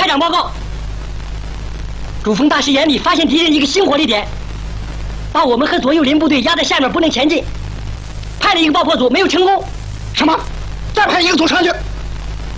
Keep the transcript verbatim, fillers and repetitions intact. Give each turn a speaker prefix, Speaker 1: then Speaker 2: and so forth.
Speaker 1: 长报告，主峰大师眼里发现敌人一个新火力点，把我们和左右邻部队压在下面不能前进，派了一个爆破组没有成功。
Speaker 2: 什么？再派一个组上去？